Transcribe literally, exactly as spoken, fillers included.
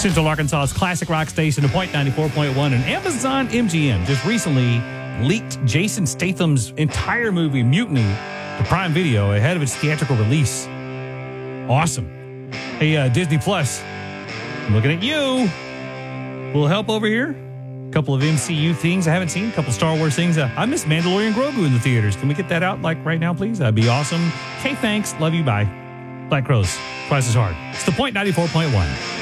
Central Arkansas's classic rock station, The Point ninety-four point one, and Amazon M G M just recently leaked Jason Statham's entire movie, Mutiny, to Prime Video ahead of its theatrical release. Awesome. Hey, uh, Disney Plus, I'm looking at you. A little help over here. A couple of M C U things I haven't seen. A couple Star Wars things. Uh, I miss Mandalorian Grogu in the theaters. Can we get that out like right now, please? That'd be awesome. Okay, thanks. Love you. Bye. Black Crowes. Twice as hard. It's The Point ninety-four point one.